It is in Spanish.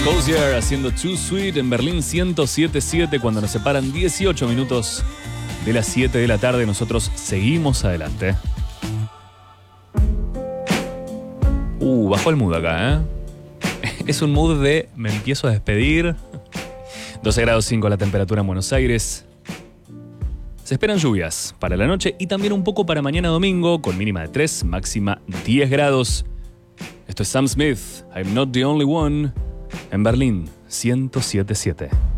Cozier haciendo Too Sweet en Berlín 107.7 cuando nos separan 18 minutos de las 7 de la tarde. Nosotros seguimos adelante. Bajó el mood acá, ¿eh? Es un mood de me empiezo a despedir. 12 grados 5 la temperatura en Buenos Aires. Se esperan lluvias para la noche y también un poco para mañana domingo, con mínima de 3, máxima 10 grados. Esto es Sam Smith, I'm Not the Only One, en Berlín 107.7.